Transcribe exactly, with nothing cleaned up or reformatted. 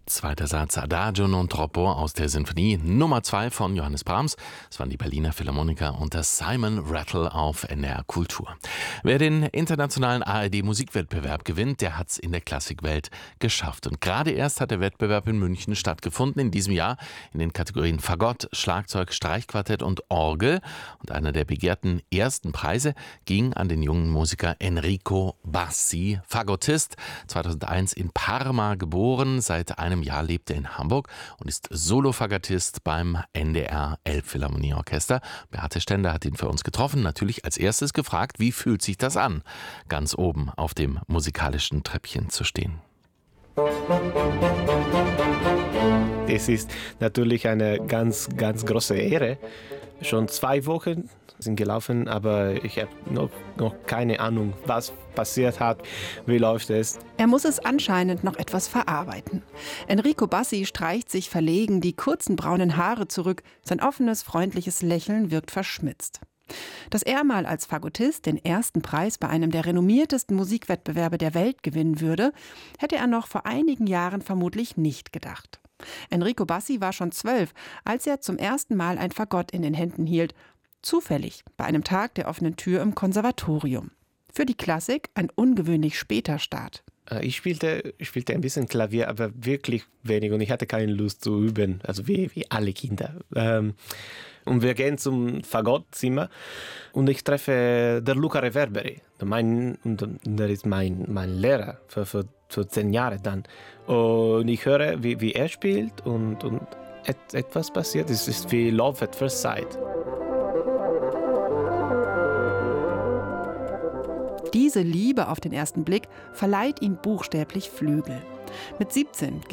Zweiter Satz Adagio non troppo aus der Sinfonie Nummer zwei von Johannes Brahms. Das waren die Berliner Philharmoniker und das Simon Rattle auf N D R Kultur. Wer den internationalen A R D-Musikwettbewerb gewinnt, der hat's in der Klassikwelt geschafft. Und gerade erst hat der Wettbewerb in München stattgefunden, in diesem Jahr in den Kategorien Fagott, Schlagzeug, Streichquartett und Orgel. Und einer der begehrten ersten Preise ging an den jungen Musiker Enrico Bassi, Fagottist, zweitausendeins in Parma geboren, seit einem Jahr lebt er in Hamburg und ist Solo-Fagottist beim N D R Elbphilharmonieorchester. Beate Stender hat ihn für uns getroffen, natürlich als erstes gefragt, wie fühlt sich das an, ganz oben auf dem musikalischen Treppchen zu stehen. Es ist natürlich eine ganz, ganz große Ehre. Schon zwei Wochen sind gelaufen, aber ich habe noch, noch keine Ahnung, was passiert hat, wie läuft es. Er muss es anscheinend noch etwas verarbeiten. Enrico Bassi streicht sich verlegen die kurzen braunen Haare zurück. Sein offenes, freundliches Lächeln wirkt verschmitzt. Dass er mal als Fagottist den ersten Preis bei einem der renommiertesten Musikwettbewerbe der Welt gewinnen würde, hätte er noch vor einigen Jahren vermutlich nicht gedacht. Enrico Bassi war schon zwölf, als er zum ersten Mal ein Fagott in den Händen hielt. Zufällig, bei einem Tag der offenen Tür im Konservatorium. Für die Klassik ein ungewöhnlich später Start. Ich spielte, ich spielte ein bisschen Klavier, aber wirklich wenig und ich hatte keine Lust zu üben, also wie, wie alle Kinder. Und wir gehen zum Fagottzimmer und ich treffe der Luca Reverberi. Mein, und der ist mein, mein Lehrer für, für, für zehn Jahre dann. Und ich höre, wie, wie er spielt und, und et, etwas passiert. Es ist wie Love at First Sight. Diese Liebe auf den ersten Blick verleiht ihm buchstäblich Flügel. Mit siebzehn